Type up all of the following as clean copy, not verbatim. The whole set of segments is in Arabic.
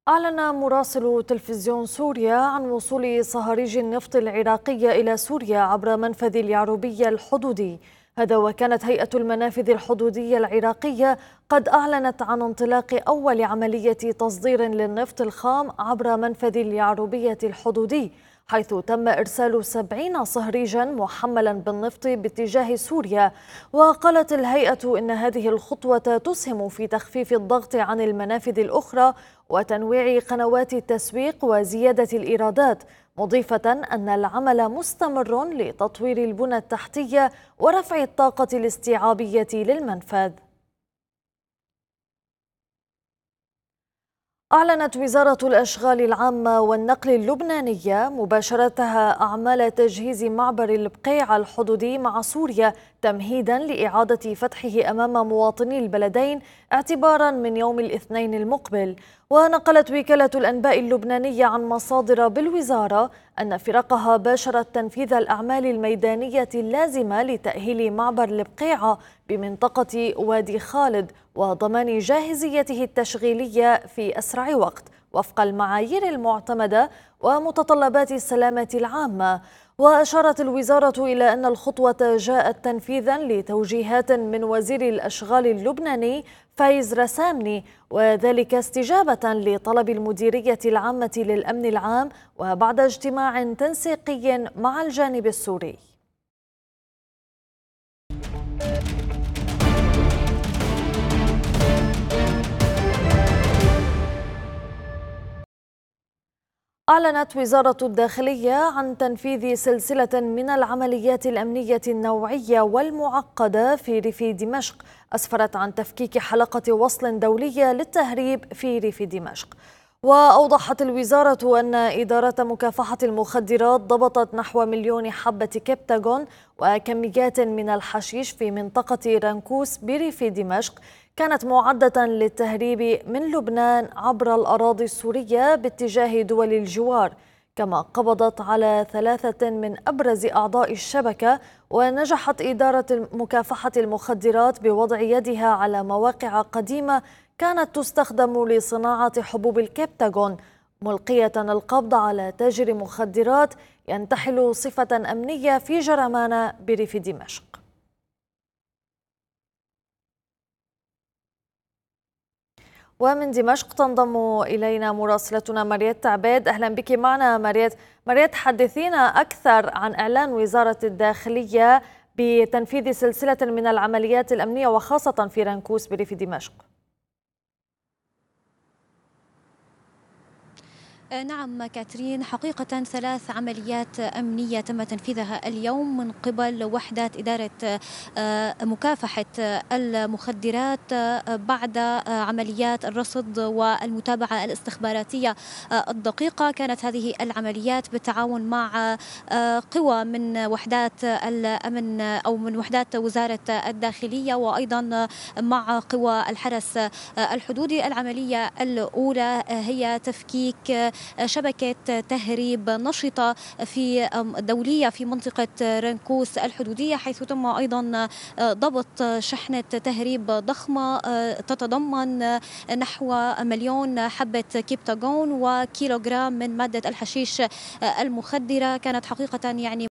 أعلن مراسل تلفزيون سوريا عن وصول صهاريج النفط العراقية إلى سوريا عبر منفذ اليعربية الحدودي. هذا وكانت هيئة المنافذ الحدودية العراقية قد أعلنت عن انطلاق أول عملية تصدير للنفط الخام عبر منفذ اليعربية الحدودي، حيث تم إرسال 70 صهريجا محملا بالنفط باتجاه سوريا. وقالت الهيئة إن هذه الخطوة تسهم في تخفيف الضغط عن المنافذ الأخرى وتنويع قنوات التسويق وزيادة الإيرادات، مضيفة أن العمل مستمر لتطوير البنى التحتية ورفع الطاقة الاستيعابية للمنفذ. أعلنت وزارة الأشغال العامة والنقل اللبنانية مباشرتها أعمال تجهيز معبر البقيع الحدودي مع سوريا تمهيدا لإعادة فتحه أمام مواطني البلدين اعتبارا من يوم الاثنين المقبل. ونقلت وكالة الأنباء اللبنانية عن مصادر بالوزارة أن فرقها باشرت تنفيذ الأعمال الميدانية اللازمة لتأهيل معبر البقيعة بمنطقة وادي خالد وضمان جاهزيته التشغيلية في أسرع وقت وفق المعايير المعتمدة ومتطلبات السلامة العامة. وأشارت الوزارة إلى أن الخطوة جاءت تنفيذا لتوجيهات من وزير الأشغال اللبناني فايز رسامني، وذلك استجابة لطلب المديرية العامة للأمن العام وبعد اجتماع تنسيقي مع الجانب السوري. أعلنت وزارة الداخلية عن تنفيذ سلسلة من العمليات الأمنية النوعية والمعقدة في ريف دمشق أسفرت عن تفكيك حلقة وصل دولية للتهريب في ريف دمشق. وأوضحت الوزارة أن إدارة مكافحة المخدرات ضبطت نحو 1,000,000 حبة كبتاغون وكميات من الحشيش في منطقة رنكوس بريف دمشق كانت معدة للتهريب من لبنان عبر الأراضي السورية باتجاه دول الجوار. كما قبضت على 3 من أبرز أعضاء الشبكة. ونجحت إدارة مكافحة المخدرات بوضع يدها على مواقع قديمة كانت تستخدم لصناعة حبوب الكبتاغون، ملقية القبض على تاجر مخدرات ينتحل صفة أمنية في جرمانة بريف دمشق. ومن دمشق تنضم إلينا مراسلتنا مريت عبيد. أهلا بك معنا مريت. مريت، حدثينا أكثر عن إعلان وزارة الداخلية بتنفيذ سلسلة من العمليات الأمنية وخاصة في رنكوس بريف دمشق. نعم كاترين، حقيقة 3 عمليات أمنية تم تنفيذها اليوم من قبل وحدات إدارة مكافحة المخدرات بعد عمليات الرصد والمتابعة الاستخباراتية الدقيقة. كانت هذه العمليات بالتعاون مع قوى من وحدات الأمن أو من وحدات وزارة الداخلية وأيضا مع قوى الحرس الحدودي. العملية الأولى هي تفكيك شبكة تهريب نشطة في دولية في منطقة رنكوس الحدودية، حيث تم أيضا ضبط شحنة تهريب ضخمة تتضمن نحو 1,000,000 حبة كبتاغون وكيلوغرام من مادة الحشيش المخدرة. كانت حقيقة يعني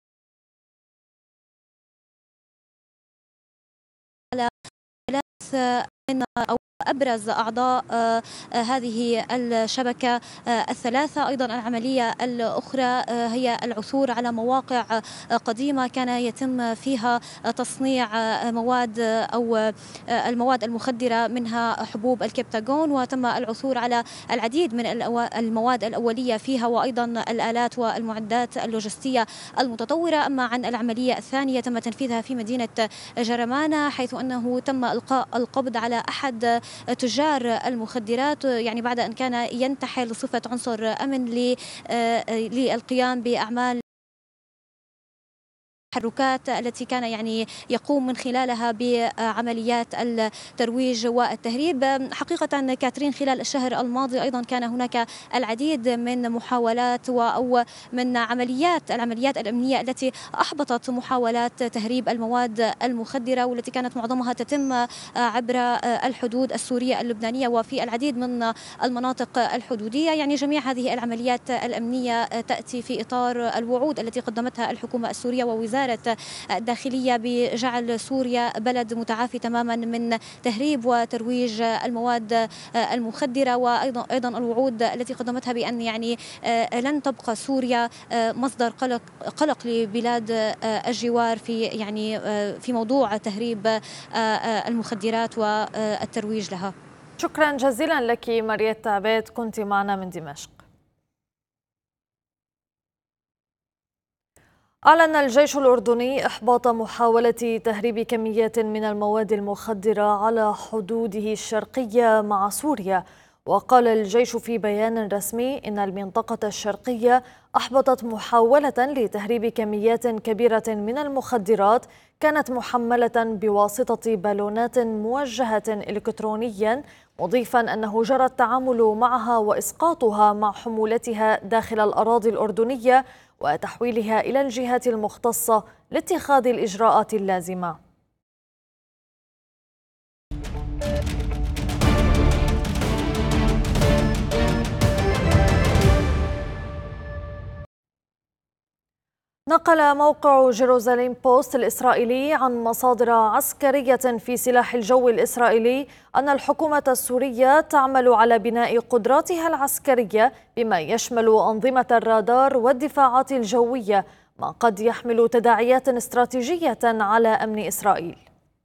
على 3 من أو أبرز أعضاء هذه الشبكة ال3. أيضا العملية الأخرى هي العثور على مواقع قديمة كان يتم فيها تصنيع مواد أو المواد المخدرة منها حبوب الكبتاغون، وتم العثور على العديد من المواد الأولية فيها وأيضا الآلات والمعدات اللوجستية المتطورة. أما عن العملية الثانية تم تنفيذها في مدينة جرمانة، حيث أنه تم إلقاء القبض على أحد تجار المخدرات يعني بعد أن كان ينتحل صفة عنصر أمن للقيام بأعمال التحركات التي كان يقوم من خلالها بعمليات الترويج والتهريب. حقيقة كاترين، خلال الشهر الماضي أيضا كان هناك العديد من محاولات أو من العمليات الأمنية التي أحبطت محاولات تهريب المواد المخدرة، والتي كانت معظمها تتم عبر الحدود السورية اللبنانية وفي العديد من المناطق الحدودية. جميع هذه العمليات الأمنية تأتي في إطار الوعود التي قدمتها الحكومة السورية ووزارة الداخلية بجعل سوريا بلد متعافي تماما من تهريب وترويج المواد المخدرة، وأيضا الوعود التي قدمتها بأن لن تبقى سوريا مصدر قلق لبلاد الجوار في موضوع تهريب المخدرات والترويج لها. شكرا جزيلا لك مريت عبيد، كنت معنا من دمشق. أعلن الجيش الأردني إحباط محاولة تهريب كميات من المواد المخدرة على حدوده الشرقية مع سوريا. وقال الجيش في بيان رسمي إن المنطقة الشرقية أحبطت محاولة لتهريب كميات كبيرة من المخدرات كانت محملة بواسطة بالونات موجهة إلكترونيا، مضيفا أنه جرى التعامل معها وإسقاطها مع حمولتها داخل الأراضي الأردنية وتحويلها إلى الجهات المختصة لاتخاذ الإجراءات اللازمة. نقل موقع جيروزاليم بوست الإسرائيلي عن مصادر عسكرية في سلاح الجو الإسرائيلي أن الحكومة السورية تعمل على بناء قدراتها العسكرية بما يشمل أنظمة الرادار والدفاعات الجوية، ما قد يحمل تداعيات استراتيجية على أمن إسرائيل.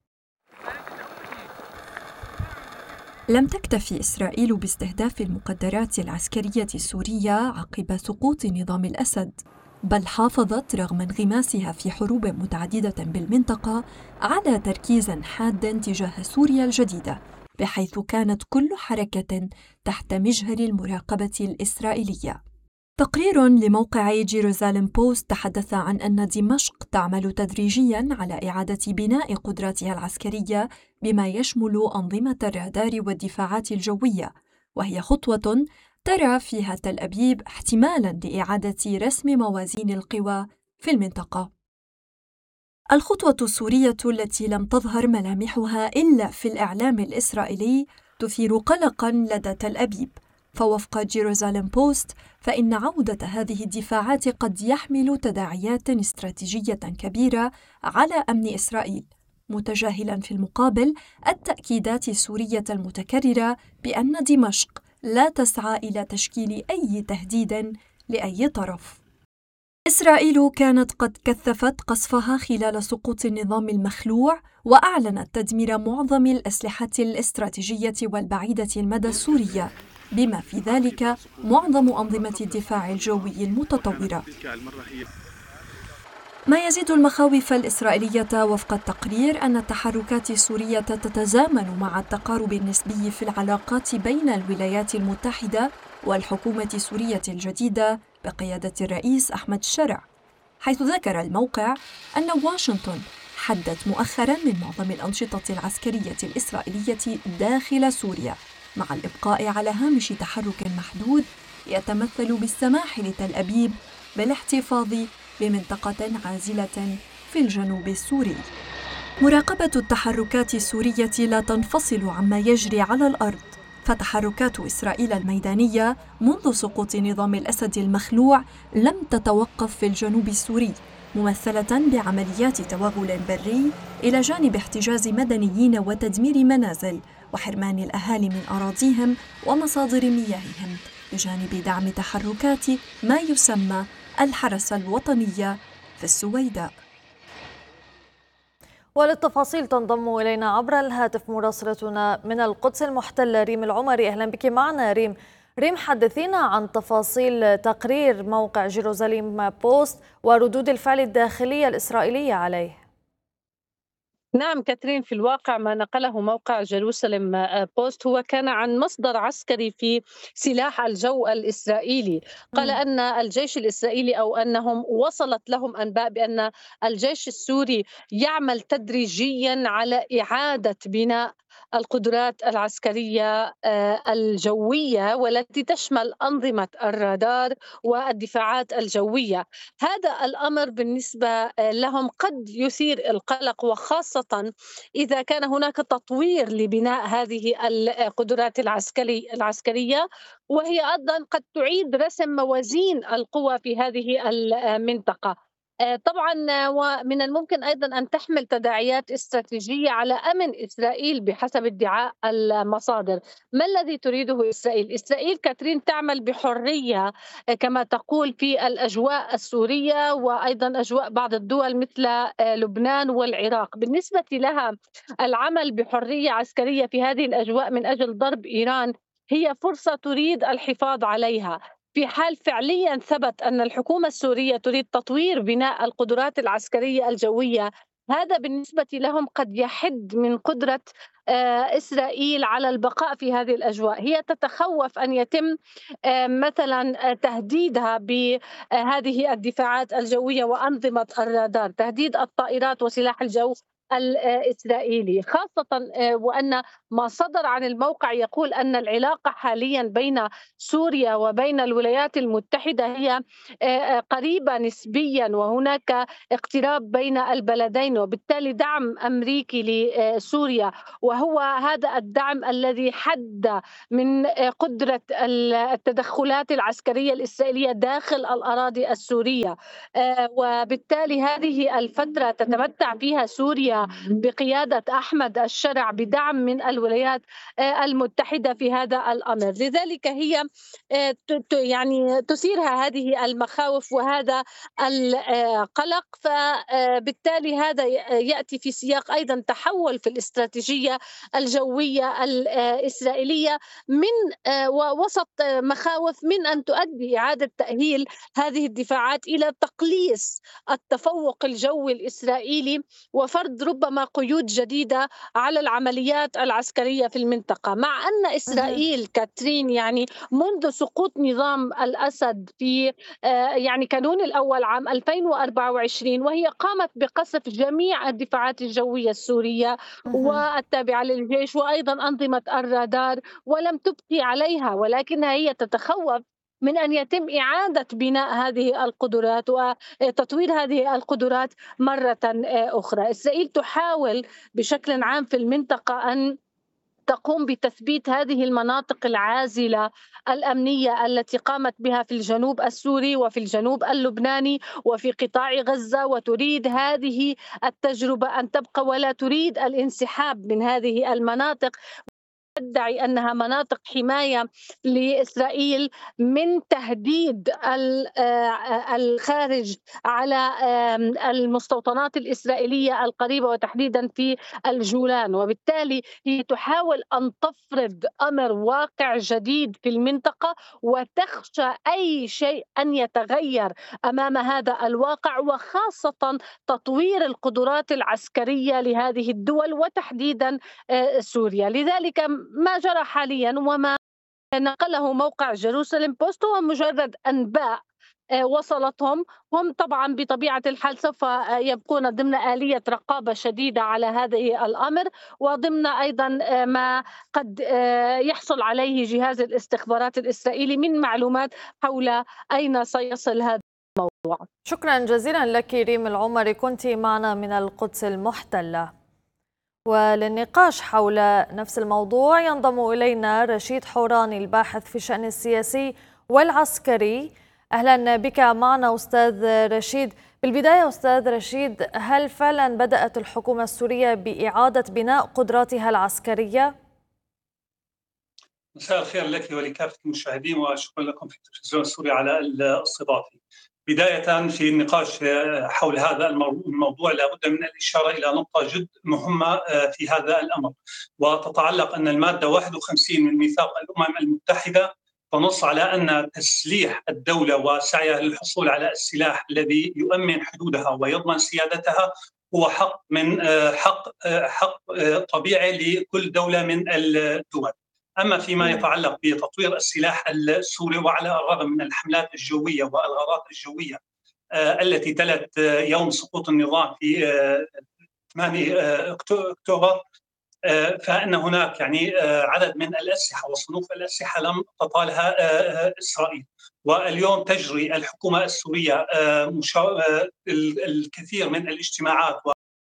لم تكتفي إسرائيل باستهداف المقدرات العسكرية السورية عقب سقوط نظام الأسد، بل حافظت رغم انغماسها في حروب متعددة بالمنطقة على تركيز حاد تجاه سوريا الجديدة، بحيث كانت كل حركة تحت مجهر المراقبة الإسرائيلية. تقرير لموقع جيروزاليم بوست تحدث عن أن دمشق تعمل تدريجياً على إعادة بناء قدراتها العسكرية بما يشمل أنظمة الرادار والدفاعات الجوية، وهي خطوة ترى فيها تل أبيب احتمالاً لإعادة رسم موازين القوى في المنطقة. الخطوة السورية التي لم تظهر ملامحها إلا في الإعلام الإسرائيلي تثير قلقاً لدى تل أبيب، فوفق جيروزاليم بوست فإن عودة هذه الدفاعات قد يحمل تداعيات استراتيجية كبيرة على أمن إسرائيل، متجاهلاً في المقابل التأكيدات السورية المتكررة بأن دمشق لا تسعى إلى تشكيل أي تهديد لأي طرف. إسرائيل كانت قد كثفت قصفها خلال سقوط النظام المخلوع، وأعلنت تدمير معظم الأسلحة الاستراتيجية والبعيدة المدى السورية، بما في ذلك معظم أنظمة الدفاع الجوي المتطورة. ما يزيد المخاوف الإسرائيلية وفق التقرير أن التحركات السورية تتزامن مع التقارب النسبي في العلاقات بين الولايات المتحدة والحكومة السورية الجديدة بقيادة الرئيس أحمد الشرع، حيث ذكر الموقع أن واشنطن حدت مؤخراً من معظم الأنشطة العسكرية الإسرائيلية داخل سوريا، مع الإبقاء على هامش تحرك محدود يتمثل بالسماح لتل أبيب بالاحتفاظ بمنطقة عازلة في الجنوب السوري. مراقبة التحركات السورية لا تنفصل عما يجري على الأرض، فتحركات إسرائيل الميدانية منذ سقوط نظام الأسد المخلوع لم تتوقف في الجنوب السوري، ممثلة بعمليات توغل بري إلى جانب احتجاز مدنيين وتدمير منازل وحرمان الأهالي من أراضيهم ومصادر مياههم، بجانب دعم تحركات ما يسمى الحرس الوطنية في السويداء. وللتفاصيل تنضم إلينا عبر الهاتف مراسلتنا من القدس المحتلة ريم العمري. أهلا بك معنا ريم. حدثينا عن تفاصيل تقرير موقع جيروزاليم بوست وردود الفعل الداخلية الإسرائيلية عليه. نعم كاترين، في الواقع ما نقله موقع جيروسالم بوست هو كان عن مصدر عسكري في سلاح الجو الإسرائيلي. قال مم. أن الجيش الإسرائيلي أو أنهم وصلت لهم أنباء بأن الجيش السوري يعمل تدريجيا على إعادة بناء القدرات العسكرية الجوية، والتي تشمل أنظمة الرادار والدفاعات الجوية. هذا الأمر بالنسبة لهم قد يثير القلق، وخاصة إذا كان هناك تطوير لبناء هذه القدرات العسكرية، وهي أيضا قد تعيد رسم موازين القوى في هذه المنطقة. طبعا ومن الممكن أيضا أن تحمل تداعيات استراتيجية على أمن إسرائيل بحسب ادعاء المصادر. ما الذي تريده إسرائيل؟ إسرائيل كاترين تعمل بحرية كما تقول في الأجواء السورية وأيضا أجواء بعض الدول مثل لبنان والعراق. بالنسبة لها العمل بحرية عسكرية في هذه الأجواء من أجل ضرب إيران هي فرصة تريد الحفاظ عليها. في حال فعليا ثبت أن الحكومة السورية تريد تطوير بناء القدرات العسكرية الجوية، هذا بالنسبة لهم قد يحد من قدرة إسرائيل على البقاء في هذه الأجواء. هي تتخوف أن يتم مثلا تهديدها بهذه الدفاعات الجوية وأنظمة الرادار، تهديد الطائرات وسلاح الجو الإسرائيلي، خاصة وأن ما صدر عن الموقع يقول أن العلاقة حاليا بين سوريا وبين الولايات المتحدة هي قريبة نسبيا، وهناك اقتراب بين البلدين، وبالتالي دعم أمريكي لسوريا، وهو هذا الدعم الذي حد من قدرة التدخلات العسكرية الإسرائيلية داخل الأراضي السورية. وبالتالي هذه الفترة تتمتع فيها سوريا بقيادة أحمد الشرع بدعم من الولايات المتحدة في هذا الأمر. لذلك هي يعني تثيرها هذه المخاوف وهذا القلق، فبالتالي هذا يأتي في سياق أيضا تحول في الاستراتيجية الجوية الإسرائيلية من ووسط مخاوف من أن تؤدي إعادة تأهيل هذه الدفاعات إلى تقليص التفوق الجوي الإسرائيلي وفرض ربما قيود جديدة على العمليات العسكرية في المنطقة. مع أن مهم. إسرائيل كاترين يعني منذ سقوط نظام الأسد في يعني كانون الأول عام 2024 وهي قامت بقصف جميع الدفاعات الجوية السورية مهم. والتابعة للجيش وأيضا أنظمة الرادار، ولم تبقي عليها، ولكنها هي تتخوف من أن يتم إعادة بناء هذه القدرات وتطوير هذه القدرات مرة أخرى. إسرائيل تحاول بشكل عام في المنطقة أن تقوم بتثبيت هذه المناطق العازلة الأمنية التي قامت بها في الجنوب السوري وفي الجنوب اللبناني وفي قطاع غزة، وتريد هذه التجربة أن تبقى ولا تريد الانسحاب من هذه المناطق، تدعي أنها مناطق حماية لإسرائيل من تهديد الخارج على المستوطنات الإسرائيلية القريبة وتحديدا في الجولان. وبالتالي هي تحاول أن تفرض أمر واقع جديد في المنطقة وتخشى أي شيء أن يتغير أمام هذا الواقع، وخاصة تطوير القدرات العسكرية لهذه الدول وتحديدا سوريا. لذلك ما جرى حاليا وما نقله موقع جيروسالم بوست هو مجرد أنباء وصلتهم. هم طبعا بطبيعة الحال سوف يبقون ضمن آلية رقابة شديدة على هذه الأمر، وضمن أيضا ما قد يحصل عليه جهاز الاستخبارات الإسرائيلي من معلومات حول أين سيصل هذا الموضوع. شكرا جزيلا لك ريم العمري، كنت معنا من القدس المحتلة. وللنقاش حول نفس الموضوع ينضم إلينا رشيد حوراني الباحث في الشأن السياسي والعسكري. أهلا بك معنا أستاذ رشيد. بالبداية أستاذ رشيد، هل فعلا بدأت الحكومة السورية بإعادة بناء قدراتها العسكرية؟ مساء الخير لك ولكافة المشاهدين، وشكرا لكم في التلفزيون السوري على الاستضافة. بداية في النقاش حول هذا الموضوع لابد من الإشارة إلى نقطة جد مهمة في هذا الأمر، وتتعلق أن المادة 51 من ميثاق الأمم المتحدة تنص على أن تسليح الدولة وسعيها للحصول على السلاح الذي يؤمن حدودها ويضمن سيادتها هو حق من حق طبيعي لكل دولة من الدول. أما فيما يتعلق بتطوير السلاح السوري، وعلى الرغم من الحملات الجوية والغارات الجوية التي تلت يوم سقوط النظام في 8 أكتوبر، فإن هناك يعني عدد من الأسلحة وصنوف الأسلحة لم تطالها إسرائيل. واليوم تجري الحكومة السورية الكثير من الاجتماعات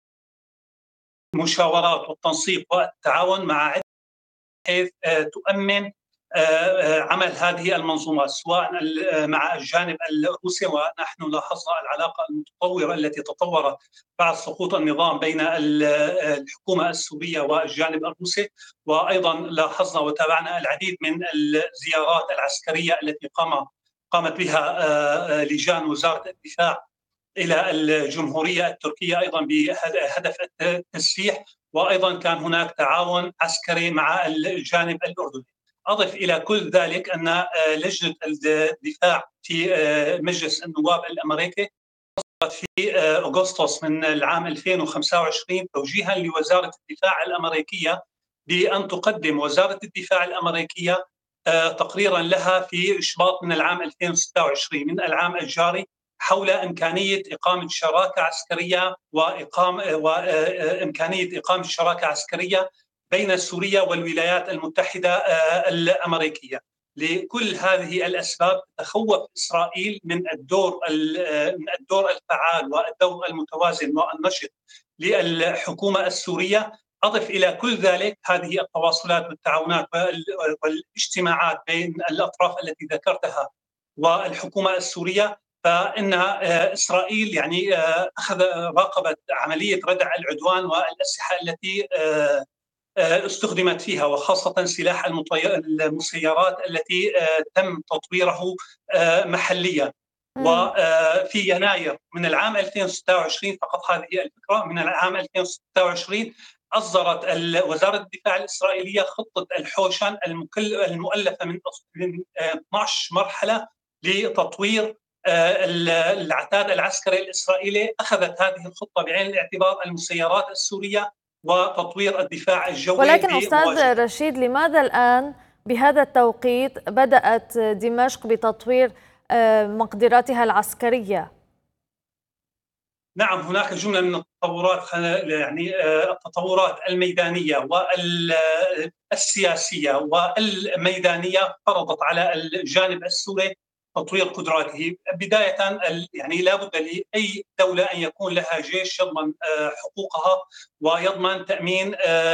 والمشاورات والتنسيق والتعاون مع عدة حيث تؤمن عمل هذه المنظومات، سواء مع الجانب الروسي، ونحن لاحظنا العلاقة المتطورة التي تطورت بعد سقوط النظام بين الحكومة السورية والجانب الروسي. وأيضا لاحظنا وتابعنا العديد من الزيارات العسكرية التي قامت بها لجان وزارة الدفاع إلى الجمهورية التركية أيضا بهدف التسليح، وأيضا كان هناك تعاون عسكري مع الجانب الأردني. أضف إلى كل ذلك أن لجنة الدفاع في مجلس النواب الأمريكي في أغسطس من العام 2025 توجيها لوزارة الدفاع الأمريكية بأن تقدم وزارة الدفاع الأمريكية تقريرا لها في شباط من العام 2026 من العام الجاري حول إمكانية إقامة شراكة عسكرية وإمكانية إقامة شراكة عسكرية بين سوريا والولايات المتحدة الأمريكية. لكل هذه الأسباب تخوف إسرائيل من الدور الفعال والدور المتوازن والنشط للحكومة السورية. أضف إلى كل ذلك هذه التواصلات والتعاونات والاجتماعات بين الأطراف التي ذكرتها والحكومة السورية، فإن إسرائيل يعني راقبت عملية ردع العدوان والأسلحة التي استخدمت فيها، وخاصة سلاح المسيرات التي تم تطويره محليا. وفي يناير من العام 2026 فقط هذه الفكرة، من العام 2026 أصدرت وزارة الدفاع الإسرائيلية خطة الحوشن المؤلفة من 12 مرحلة لتطوير العتاد العسكري الإسرائيلي. أخذت هذه الخطة بعين الاعتبار المسيرات السورية وتطوير الدفاع الجوي. ولكن أستاذ رشيد، لماذا الآن بهذا التوقيت بدأت دمشق بتطوير مقدراتها العسكرية؟ نعم، هناك جملة من التطورات، يعني التطورات الميدانية والسياسية والميدانية فرضت على الجانب السوري تطوير قدراته. بداية يعني لا بد لأي دولة أن يكون لها جيش يضمن حقوقها ويضمن تأمين